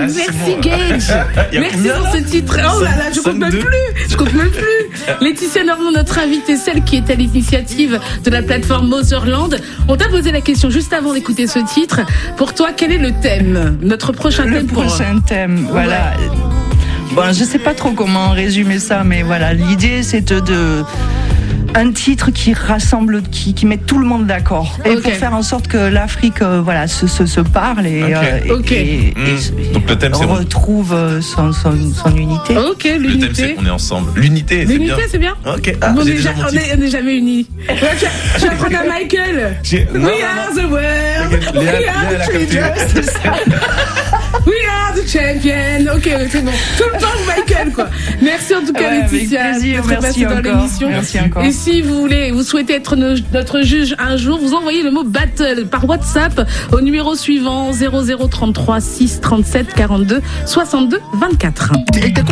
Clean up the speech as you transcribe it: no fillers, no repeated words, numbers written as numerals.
Merci Gage. Merci pour ce titre. Oh là là, je compte même plus. Laetitia Normand, notre invitée, celle qui est à l'initiative de la plateforme Motherland. On t'a posé la question juste avant d'écouter ce titre. Pour toi, quel est le thème? Notre prochain thème. Le prochain thème, voilà. Bon, je sais pas trop comment résumer ça, mais voilà, l'idée c'est de un titre qui rassemble, qui met tout le monde d'accord, et pour faire en sorte que l'Afrique, se parle et donc le thème, on retrouve son unité. Ok, l'unité. Le thème, c'est qu'on est ensemble. L'unité, c'est bien. Ok. On n'est jamais unis. Je vais apprendre à Michael. We are the world. We are the children. We are the champion. Ok, c'est bon. Tout le temps Michael, quoi. Merci en tout cas, Laetitia. Merci dans l'émission. Merci encore. Et si vous souhaitez être notre juge un jour, vous envoyez le mot battle par WhatsApp au numéro suivant 0033 6 37 42 62 24.